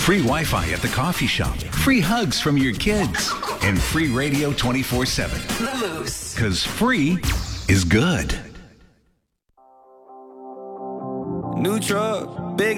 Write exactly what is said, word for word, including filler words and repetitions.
free Wi-Fi at the coffee shop, free hugs from your kids, and free radio twenty-four seven. The Moose. Because free is good. New truck, big